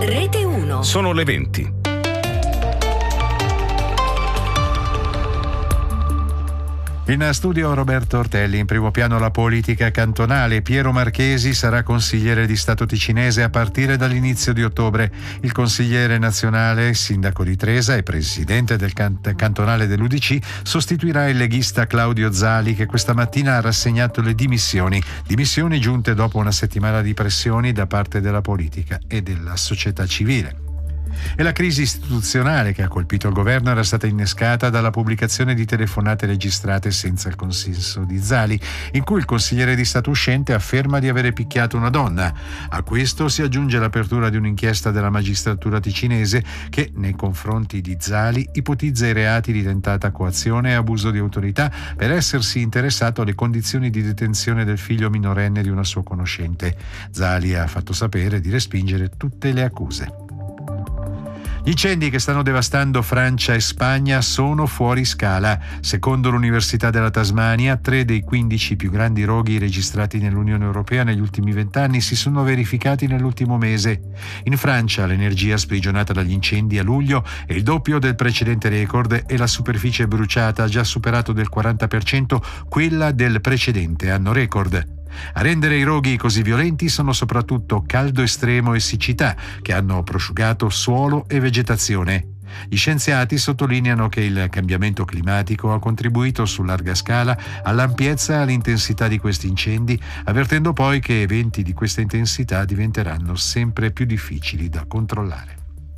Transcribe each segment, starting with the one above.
Rete 1. Sono le 20. In studio Roberto Ortelli, in primo piano la politica cantonale. Piero Marchesi sarà consigliere di Stato ticinese a partire dall'inizio di ottobre. Il consigliere nazionale, sindaco di Tresa e presidente del cantonale dell'UDC, sostituirà il leghista Claudio Zali, che questa mattina ha rassegnato le dimissioni giunte dopo una settimana di pressioni da parte della politica e della società civile. E la crisi istituzionale che ha colpito il governo era stata innescata dalla pubblicazione di telefonate registrate senza il consenso di Zali, in cui il consigliere di Stato uscente afferma di avere picchiato una donna. A questo si aggiunge l'apertura di un'inchiesta della magistratura ticinese che, nei confronti di Zali, ipotizza i reati di tentata coazione e abuso di autorità per essersi interessato alle condizioni di detenzione del figlio minorenne di una sua conoscente. Zali ha fatto sapere di respingere tutte le accuse. Gli incendi che stanno devastando Francia e Spagna sono fuori scala. Secondo l'Università della Tasmania, 3 dei 15 più grandi roghi registrati nell'Unione Europea negli ultimi 20 anni si sono verificati nell'ultimo mese. In Francia l'energia sprigionata dagli incendi a luglio è il doppio del precedente record e la superficie bruciata ha già superato del 40% quella del precedente anno record. A rendere i roghi così violenti sono soprattutto caldo estremo e siccità, che hanno prosciugato suolo e vegetazione. Gli scienziati sottolineano che il cambiamento climatico ha contribuito su larga scala all'ampiezza e all'intensità di questi incendi, avvertendo poi che eventi di questa intensità diventeranno sempre più difficili da controllare.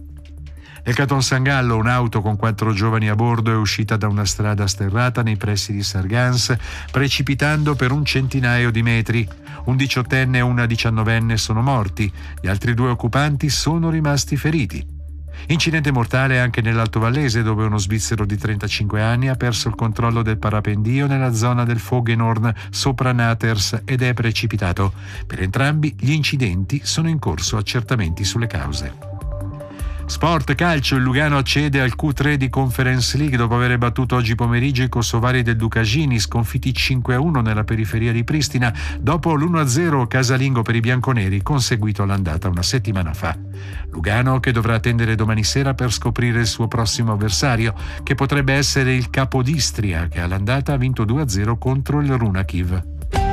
Nel Canton San Gallo un'auto con 4 giovani a bordo è uscita da una strada sterrata nei pressi di Sargans, precipitando per un centinaio di metri. Un 18enne e una 19enne sono morti, gli altri 2 occupanti sono rimasti feriti. Incidente mortale anche nell'Alto Vallese, dove uno svizzero di 35 anni ha perso il controllo del parapendio nella zona del Fogenhorn sopra Naters ed è precipitato. Per entrambi gli incidenti sono in corso accertamenti sulle cause. Sport calcio, il Lugano accede al Q3 di Conference League dopo aver battuto oggi pomeriggio i kosovari del Ducagini, sconfitti 5-1 nella periferia di Pristina dopo l'1-0 casalingo per i bianconeri conseguito all'andata una settimana fa. Lugano che dovrà attendere domani sera per scoprire il suo prossimo avversario, che potrebbe essere il Capodistria, che all'andata ha vinto 2-0 contro il Runakiv.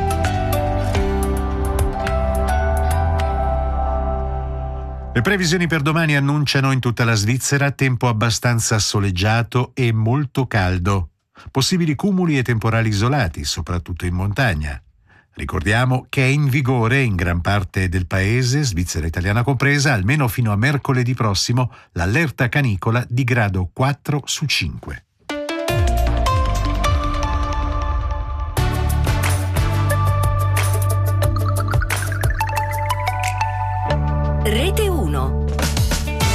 Le previsioni per domani annunciano in tutta la Svizzera tempo abbastanza soleggiato e molto caldo. Possibili cumuli e temporali isolati, soprattutto in montagna. Ricordiamo che è in vigore in gran parte del paese, Svizzera italiana compresa, almeno fino a mercoledì prossimo, l'allerta canicola di grado 4 su 5.